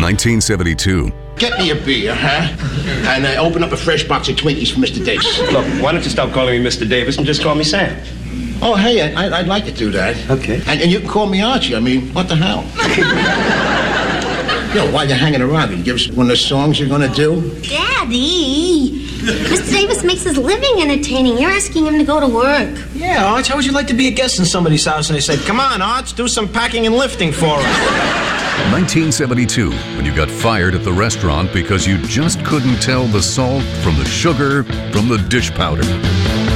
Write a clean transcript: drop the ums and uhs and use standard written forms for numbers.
1972. Get me a beer, huh? And open up a fresh box of Twinkies for Mr. Davis. Look, why don't you stop calling me Mr. Davis and just call me Sam? Oh, hey, I'd like to do that. Okay. And you can call me Archie. I mean, what the hell? While you're hanging around, can you give us one of the songs you're gonna do? Daddy! Mr. Davis makes his living entertaining. You're asking him to go to work. Yeah, Arch, how would you like to be a guest in somebody's house and they said, come on, Arch, do some packing and lifting for us? 1972, when you got fired at the restaurant because you just couldn't tell the salt from the sugar from the dish powder.